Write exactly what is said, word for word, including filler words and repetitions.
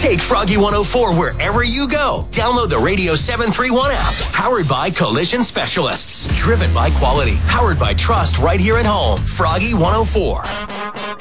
Take Froggy one oh four wherever you go. Download the Radio seven thirty-one app. Powered by Collision Specialists. Driven by quality. Powered by trust right here at home. Froggy one oh four.